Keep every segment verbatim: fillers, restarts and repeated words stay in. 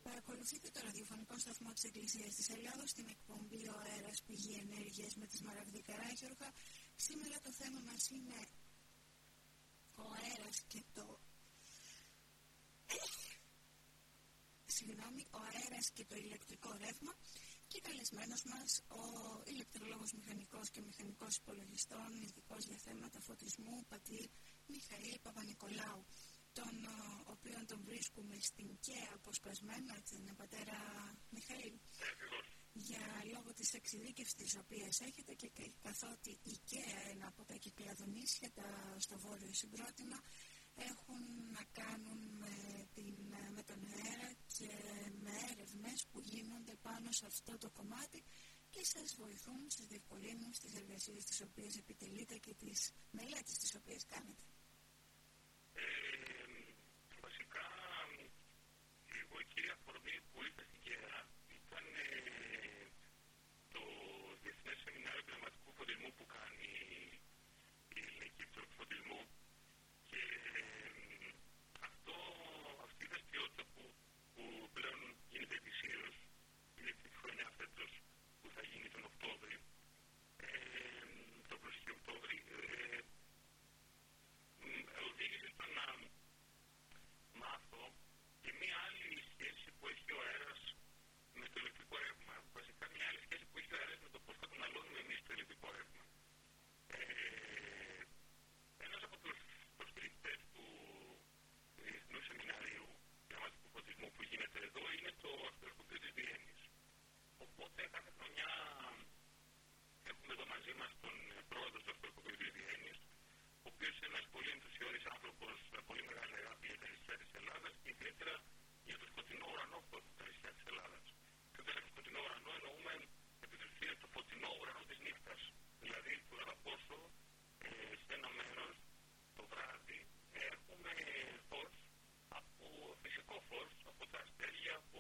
Παρακολουθείτε το ραδιοφωνικό σταθμό της Εκκλησίας της Ελλάδος στην εκπομπή «Ο αέρας πηγή ενέργειας» με τη Σμαραγδή Καράγιοργα. Σήμερα το θέμα μας είναι ο αέρας και το... Συγγνώμη, ο αέρας και το ηλεκτρικό ρεύμα και καλεσμένος μας ο ηλεκτρολόγος μηχανικός και μηχανικός υπολογιστών, ειδικός για θέματα φωτισμού, πατήρ Μιχαήλ Παπανικολάου, τον οποίον τον βρίσκουμε στην ΚΕΑ αποσπασμένο, έτσι είναι πατέρα Μιχαήλ? Για λόγω της εξειδίκευσης της οποίας έχετε και καθότι η ΚΕΑ, ένα από τα κυκλαδονήσια στο βόρειο συγκρότημα, έχουν να κάνουν με, την, με τον αέρα και με έρευνες που γίνονται πάνω σε αυτό το κομμάτι και σας βοηθούν, σας διευκολύνουν στις εργασίες τις οποίες επιτελείτε και τις μελέτες τις οποίες κάνετε. Ε, βασικά, εγώ η κυρία αφορμή που ήρθα στην ΚΕΑ ήταν ε, το Διεθνές Σεμινάριο Πνευματικού Φωτισμού που κάνει η Ελληνική Επιτροπή Φωτισμού. Και ε, αυτό, αυτή η δραστηριότητα που, που πλέον γίνεται ετησίως, είναι η χρονιά φέτος που θα γίνει τον Οκτώβρη, ε, το προσεχή Οκτώβρη, ε, οδήγησε στο να μάθω και μία άλλη σχέση που έχει ο αέρας με το ηλεκτρικό ρεύμα. Βασικά μία άλλη σχέση που έχει ο αέρας με το πώς καταναλώνουμε εμείς το ηλεκτρικό ρεύμα. Ε, ένας από τους προστηρητές του Διεθνού Σεμιναρίου Πνευματικού Φωτισμού που γίνεται εδώ είναι το Αστροσκοπείο της Βιέννης. Οπότε κάθε χρονιά έχουμε εδώ μαζί μας τον πρόεδρο του Αστροσκοπείου της Βιέννης, ο οποίος είναι ένας πολύ ενθουσιώδης άνθρωπος με πολύ μεγάλη αγάπη για τα νησιά της Ελλάδας και ιδιαίτερα για το σκοτεινό ουρανό που έχουν τα νησιά της Ελλάδας. Και όταν έχουμε σκοτεινό ουρανό εννοούμε επί της ουσίας το φωτεινό ουρανό της νύχτας. Δηλαδή το κατά πόσο ε, σε ένα μέρος το βράδυ έχουμε φως, από φυσικό φως, από τα αστέρια, από,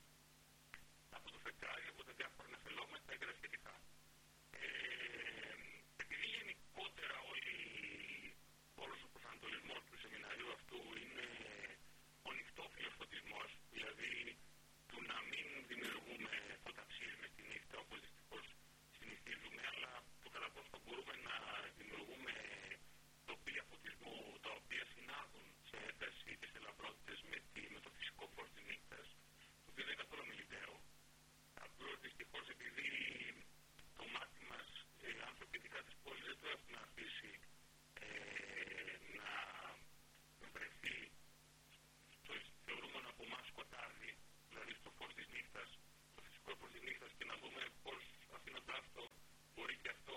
από το φεγγάρι, από τα διάφορα νεφελώματα και τα σχετικά. Ε, επειδή γενικότερα όλοι, όλος ο προσανατολισμός του σεμιναρίου αυτού είναι ο νυχτόφιλος φωτισμός, δηλαδή του να μην δημιουργούμε φωταξίες με τη νύχτα όπως δυστυχώς συνηθίζουμε, αλλά το κατά πόσο μπορούμε να δημιουργούμε τοπία φωτισμού τα οποία συνάδουν σε ένταση και σε λαμπρότητες με, με το φυσικό φως της νύχτας, το οποίο δεν είναι καθόλου μιληταίο. Απλώς δυστυχώς επειδή το μάτι μας, ε, άνθρωποι ειδικά της πόλης, δεν το έχουν αφήσει ε, να βρεθεί στο θεωρούμενο από εμάς σκοτάδι, δηλαδή στο φως της νύχτας, το φυσικό φως της νύχτας, και να δούμε πώς αφήνοντας το μπορεί και αυτό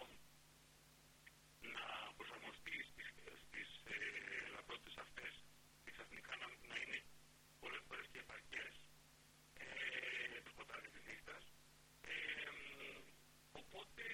να προσαρμοστεί στις, στις ε, λαμπρότητες αυτές και ξαφνικά να, να είναι πολλές φορές και επαρκές ε, το σκοτάδι της νύχτας. Ε, οπότε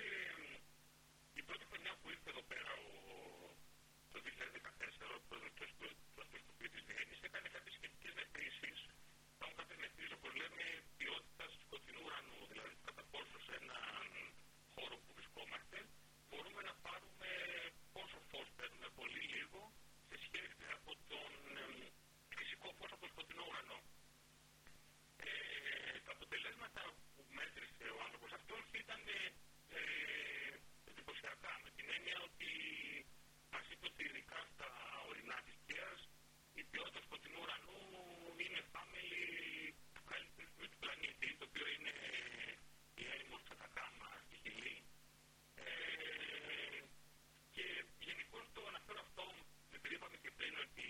η πρώτη χρονιά που ήρθε εδώ πέρα ο, το δύο χιλιάδες δεκατέσσερα ο πρόεδρος του Αστροσκοπείου της Βιέννης έκανε κάποιες σχετικές μετρήσεις. Υπάρχουν κάποιες μετρήσεις, όπως λέμε, ποιότητας σκοτεινού ουρανού, δηλαδή κατά πόσο σε έναν χώρο που βρισκόμαστε μπορούμε να πάρουμε πόσο φως παίρνουμε, πολύ λίγο, σε σχέση από τον ε, φυσικό φως από τον σκοτεινό ουρανό. Ε, τα αποτελέσματα που μέτρησε ο άνθρωπος αυτός ήταν ε, ε, εντυπωσιακά, με την έννοια ότι μας είπε ότι ειδικά στα ορεινά της ΚΕΑς η ποιότητα σκοτεινού ουρανού είναι φάμελη του καλύτερου του πλανήτη, το οποίο είναι η έρημος της Ατακάμα στη Χιλή. Ε, και γενικώς το αναφέρω αυτό, επειδή είπαμε και πριν ότι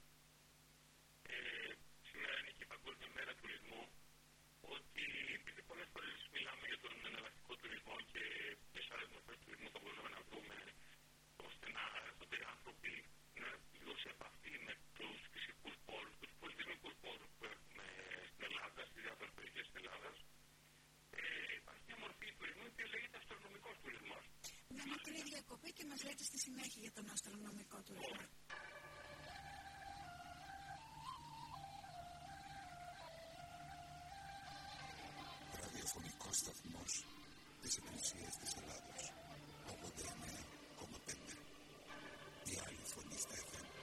ε, σήμερα είναι και η Παγκόσμια Μέρα Τουρισμού, ότι επειδή πολλές φορές μιλάμε για τον εναλλακτικό τουρισμό και ποιες άλλες μορφές τουρισμού θα μπορούσαμε να βρούμε ώστε να έρχονται οι άνθρωποι να λίγο σε επαφή με τους φυσικούς πόρους, τους πολιτισμικούς πόρους που έχουμε στην Ελλάδα, στις διάφορες περιοχές της Ελλάδας. Ε, υπάρχει μια μορφή τουρισμού που λέγεται αστρονομικός τουρισμός. Μια μικρή διακοπή και μας λέτε στη συνέχεια για τον αστρονομικό τουρισμό. Ραδιοφωνικός σταθμός της Εκκλησίας της Ελλάδος, ογδόντα εννέα κόμμα πέντε. Η άλλη φωνή στα εφ εμ.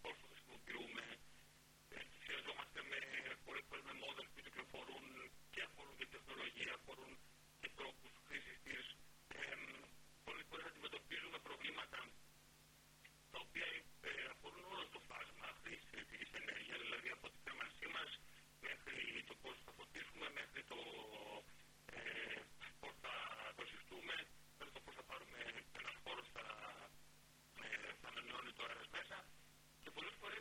πώς το χρησιμοποιούμε. Συνεργαζόμαστε με πολλές φορές με μόδες που κυκλοφορούν και αφορούν και τεχνολογία, αφορούν και τρόπους χρήσης της. Ε, πολλές φορές αντιμετωπίζουμε προβλήματα τα οποία ε, αφορούν όλο το φάσμα χρήσης ηλεκτρικής ενέργειας, δηλαδή από τη θέρμανσή μας μέχρι το πώς θα φωτίσουμε, μέχρι το ε, πώς θα το συστούμε, μέχρι το πώς θα πάρουμε έναν χώρο, θα, ε, θα ανανεώνει το αέρας μέσα. Και πολλές φορές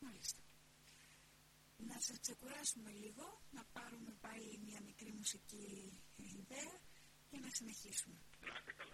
Μάλιστα. Να σας ξεκουράσουμε λίγο, να πάρουμε πάλι μια μικρή μουσική ιδέα και να συνεχίσουμε.